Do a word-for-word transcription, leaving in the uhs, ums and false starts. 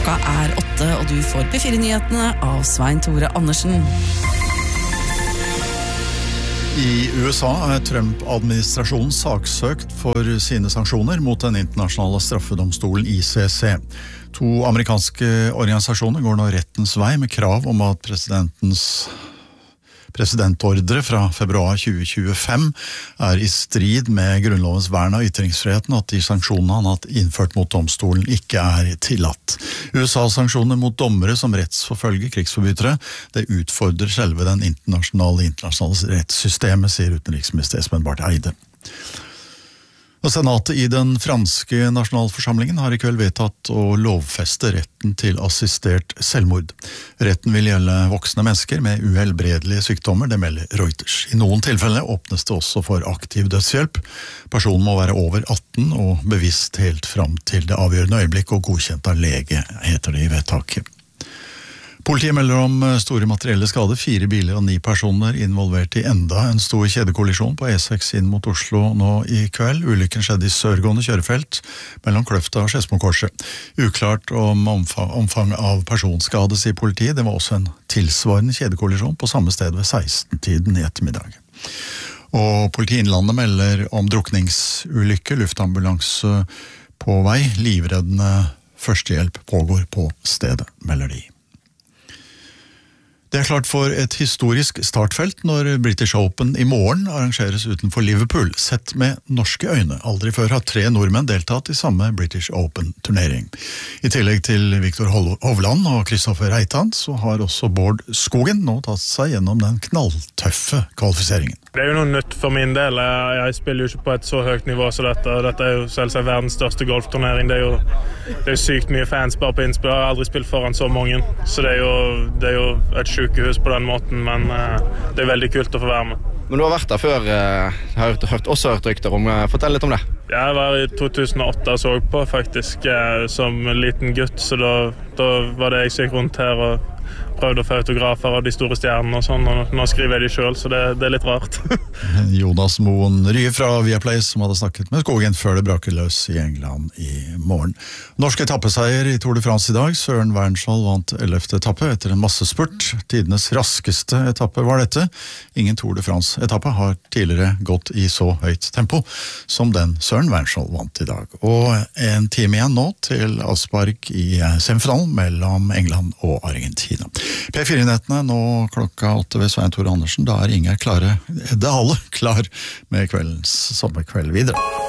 Klokka er åtte, og du får P fire-nyhetene av Svein Tore Andersen. I U S A er Trump-administrasjonen saksøkt for sine sanksjoner mot den internasjonale straffedomstolen I C C. To amerikanske organisasjoner går nå rettens vei med krav om at presidentens presidentordre fra februar tjue tjuefem er i strid med grunnlovens vern av ytringsfriheten, og at de sanksjonene han har innført mot domstolen ikke er tillatt. U S A-sanksjoner mot dommere som rettsforfølger krigsforbrytere, det utfordrer selve den internasjonale, internasjonale rettssystemet, sier utenriksminister Espen Barth Eide. Og Senatet i den franske nasjonalforsamlingen har i kveld vedtatt å lovfeste retten til assistert selvmord. Retten vil gjelde voksne mennesker med uhelbredelige sykdommer, det melder Reuters. I noen tilfeller åpnes det også for aktiv dødshjelp. Personen må være over atten og bevisst helt fram til det avgjørende øyeblikk og godkjent av lege, heter det i vedtaket. Politiet melder om store materielle skader, fire biler og ni personer involvert i enda en stor kjedekollisjon på E seks inn mot Oslo nå i kveld. Ulykken skjedde i sørgående kjørefelt mellom Kløfta og Skedsmokorset. Uklart om omfang, omfang av personskade, sier politiet. Det var også en tilsvarende kjedekollisjon på samme sted ved seksten-tiden i ettermiddag. Og Politiet Innlandet melder om drukningsulykke, luftambulanse på vei. Livreddende førstehjelp pågår på stedet, melder de. Det er klart for et historisk startfelt når British Open i morgen arrangeres utenfor Liverpool. Sett med norske øyne. Aldri før har tre nordmenn deltatt i samme British Open-turnering. I tillegg til Viktor Hovland og Kristoffer Reitan, så har også Bård Skogen nå tatt seg gjennom den knalltøffe kvalifiseringen. Det er jo noe nytt for min del. Jeg spiller jo ikke på et så høyt nivå som dette. Dette er jo selvsagt verdens største golfturnering. Det er jo, det er jo sykt mye fans bare på innspill. Jeg har aldri spilt foran så mange. Så det er jo, det er jo et sykehus på den måten, men det er veldig kult å få være med. Men du har vært der før, jeg har hørt, også hørt rykter om. Fortell litt om det. Jeg var i to tusen og åtte og så på faktisk som liten gutt, så da, da var det jeg som gikk rundt her og prøvde å få autografer av de store stjernene og sånn, og nå skriver jeg de selv, så det, det er litt rart. Jonas Moen Rye fra Viaplay som hadde snakket med Skogen før det braket løs i England i morgen. Norsk etappeseier i Tour de France i dag. Søren Wernskjold vant ellevte etappe etter en massespurt. Tidenes raskeste etappe var dette. Ingen Tour de France-etappe har tidligere gått i så høyt tempo som den Søren Wernskjold vant i dag. Og en time igjen nå til avspark i semifinalen mellom England og Argentina. P fire-nettene nå klokka åtte ved Svein Tore Andersen. Da er Inge klare, det er alle klar med kveldens sommerkveld videre.